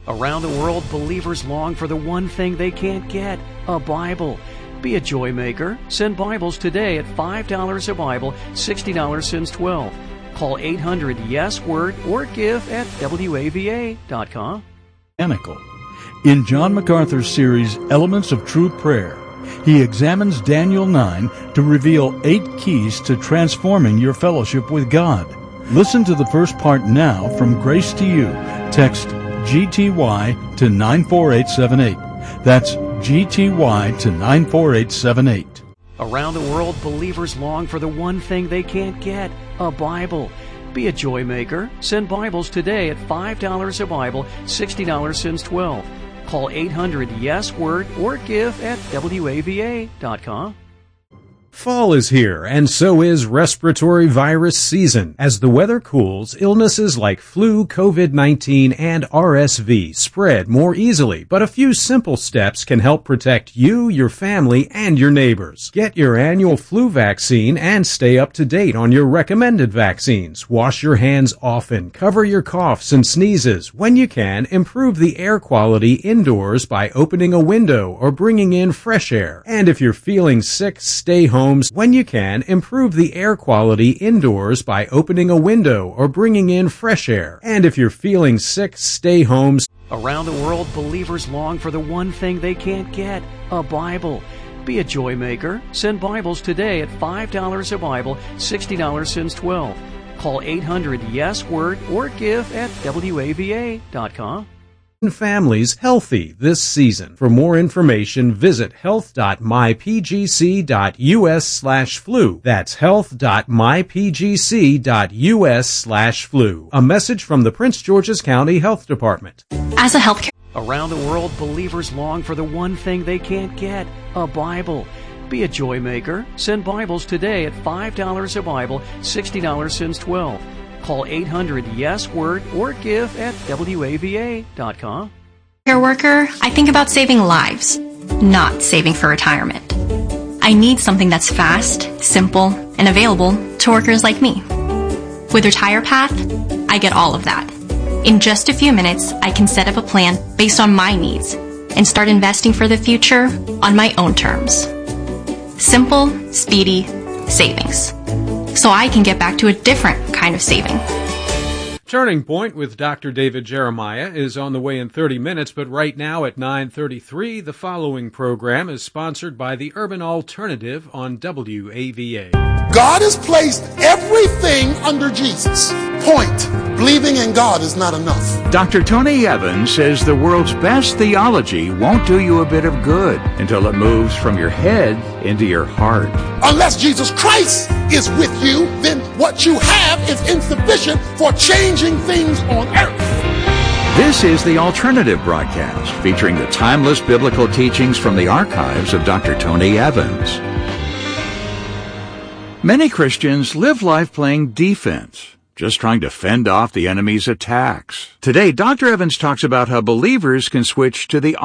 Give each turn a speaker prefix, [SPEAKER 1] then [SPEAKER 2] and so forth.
[SPEAKER 1] Around the world, believers long for the one thing they can't get, a Bible. Be a joy maker. Send Bibles today at $5 a Bible, $60 since 12. Call 800-YES-WORD or give at WAVA.com.
[SPEAKER 2] In John MacArthur's series, Elements of True Prayer, he examines Daniel 9 to reveal 8 keys to transforming your fellowship with God. Listen to the first part now from Grace to You. Text GTY to 94878. That's GTY to 94878.
[SPEAKER 1] Around the world, believers long for the one thing they can't get, a Bible. Be a joy maker. Send Bibles today at $5 a Bible, $60 since 12. Call 800-YES-WORD or give at WAVA.com.
[SPEAKER 3] Fall is here, and so is respiratory virus season. As the weather cools, illnesses like flu, COVID-19, and RSV spread more easily, but a few simple steps can help protect you, your family, and your neighbors. Get your annual flu vaccine and stay up to date on your recommended vaccines. Wash your hands often. Cover your coughs and sneezes. When you can, improve the air quality indoors by opening a window or bringing in fresh air. And if you're feeling sick, stay home. When you can, improve the air quality indoors by opening a window or bringing in fresh air. And if you're feeling sick, stay home.
[SPEAKER 1] Around the world, believers long for the one thing they can't get, a Bible. Be a joy maker. Send Bibles today at $5 a Bible, $60 since 12. Call 800-YES-WORD or give at WAVA.com.
[SPEAKER 3] Families healthy this season. For more information, visit health.mypgc.us/flu. That's health.mypgc.us/flu. A message from the Prince George's County Health Department.
[SPEAKER 4] As a healthcare
[SPEAKER 1] Around the world, believers long for the one thing they can't get, a Bible. Be a joy maker. Send Bibles today at $5 a Bible, $60 since 12. Call 800-YES-WORD or give at WAVA.com.
[SPEAKER 4] care worker, I think about saving lives, not saving for retirement. I need something that's fast, simple, and available to workers like me. With RetirePath, I get all of that. In just a few minutes, I can set up a plan based on my needs and start investing for the future on my own terms. Simple, speedy savings. So I can get back to a different kind of saving.
[SPEAKER 3] Turning Point with Dr. David Jeremiah is on the way in 30 minutes, but right now at 9:33, the following program is sponsored by the Urban Alternative on WAVA.
[SPEAKER 5] God has placed everything under Jesus. Point. Believing in God is not enough.
[SPEAKER 6] Dr. Tony Evans says the world's best theology won't do you a bit of good until it moves from your head into your heart.
[SPEAKER 5] Unless Jesus Christ is with you, then what you have is insufficient for changing things on earth.
[SPEAKER 6] This is the Alternative broadcast featuring the timeless biblical teachings from the archives of Dr. Tony Evans. Many Christians live life playing defense, just trying to fend off the enemy's attacks. Today, Dr. Evans talks about how believers can switch to the